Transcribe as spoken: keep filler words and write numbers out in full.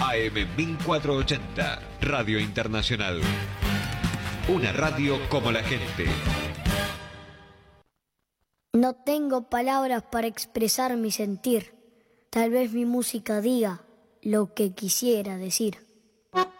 A M mil cuatrocientos ochenta, Radio Internacional. Una radio como la gente. No tengo palabras para expresar mi sentir. Tal vez mi música diga lo que quisiera decir.